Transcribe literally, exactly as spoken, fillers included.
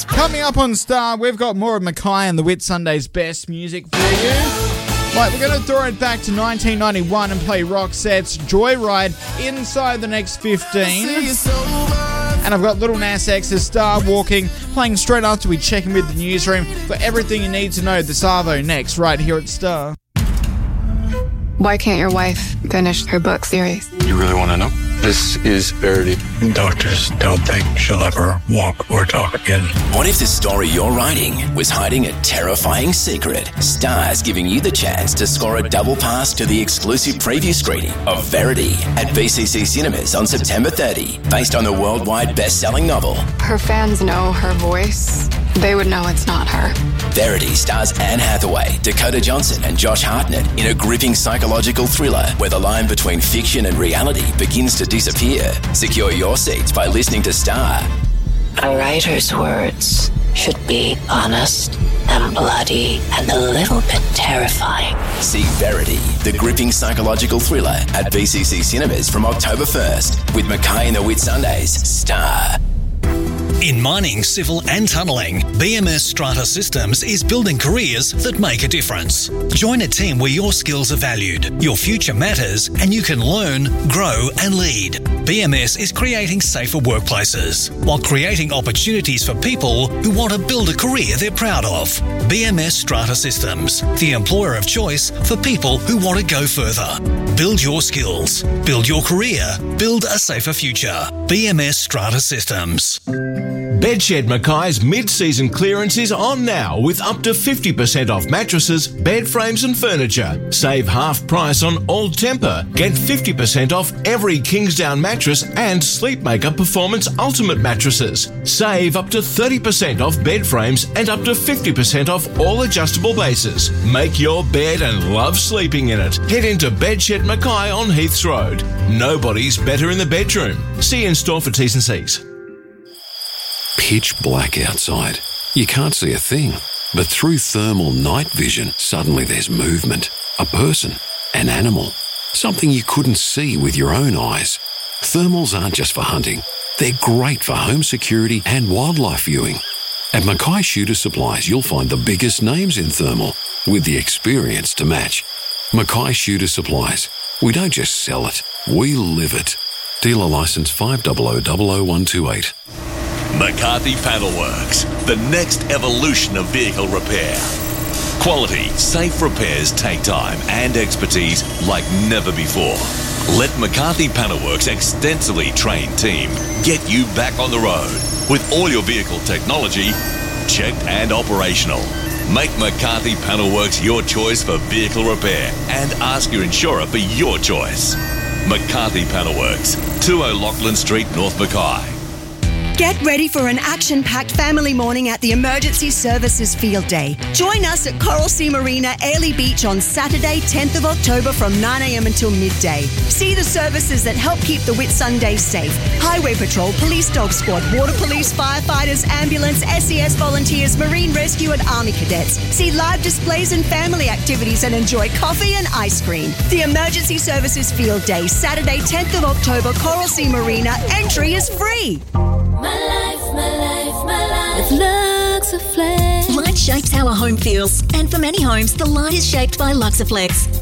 Yes. Coming up on Star, we've got more of Mackay and the Whitsundays' best music for you. Right, we're going to throw it back to nineteen ninety-one and play Roxette's Joyride inside the next fifteen. And I've got Little Nas X's Star Walking playing straight after we check in with the newsroom for everything you need to know this Arvo next, right here at Star. Why can't your wife finish her book series? You really want to know? This is Verity. Doctors don't think she'll ever walk or talk again. What if the story you're writing was hiding a terrifying secret? Star's giving you the chance to score a double pass to the exclusive preview screening of Verity at B C C Cinemas on September thirtieth, based on the worldwide best-selling novel. Her fans know her voice. They would know it's not her. Verity stars Anne Hathaway, Dakota Johnson and Josh Hartnett in a gripping psychological thriller where the line between fiction and reality begins to disappear. Secure your seats by listening to Star. A writer's words should be honest and bloody and a little bit terrifying. See Verity, the gripping psychological thriller at B C C Cinemas from October first with Mackay and the Whitsundays. Star. In mining, civil and tunnelling, B M S Strata Systems is building careers that make a difference. Join a team where your skills are valued, your future matters, and you can learn, grow and lead. B M S is creating safer workplaces while creating opportunities for people who want to build a career they're proud of. B M S Strata Systems, the employer of choice for people who want to go further. Build your skills, build your career, build a safer future. B M S Strata Systems. Bedshed Mackay's mid-season clearance is on now with up to fifty percent off mattresses, bed frames and furniture. Save half price on all Tempur. Get fifty percent off every Kingsdown mattress and Sleepmaker Performance Ultimate mattresses. Save up to thirty percent off bed frames and up to fifty percent off all adjustable bases. Make your bed and love sleeping in it. Head into Bedshed Mackay on Heaths Road. Nobody's better in the bedroom. See you in store for T's and C's. Pitch black outside. You can't see a thing. But through thermal night vision, suddenly there's movement. A person. An animal. Something you couldn't see with your own eyes. Thermals aren't just for hunting. They're great for home security and wildlife viewing. At Mackay Shooter Supplies, you'll find the biggest names in thermal with the experience to match. Mackay Shooter Supplies. We don't just sell it. We live it. Dealer licence five zero zero zero zero one two eight. McCarthy Panelworks, the next evolution of vehicle repair. Quality, safe repairs take time and expertise like never before. Let McCarthy Panelworks' extensively trained team get you back on the road with all your vehicle technology checked and operational. Make McCarthy Panelworks your choice for vehicle repair and ask your insurer for your choice. McCarthy Panelworks, two O'Loughlin Street, North Mackay. Get ready for an action-packed family morning at the Emergency Services Field Day. Join us at Coral Sea Marina, Airlie Beach on Saturday, tenth of October from nine a.m. until midday. See the services that help keep the Whitsundays safe. Highway Patrol, Police Dog Squad, Water Police, Firefighters, Ambulance, S E S Volunteers, Marine Rescue and Army Cadets. See live displays and family activities and enjoy coffee and ice cream. The Emergency Services Field Day, Saturday, tenth of October, Coral Sea Marina. Entry is free. My life, my life, my life. With Luxaflex. Light shapes how a home feels. And for many homes, the light is shaped by Luxaflex.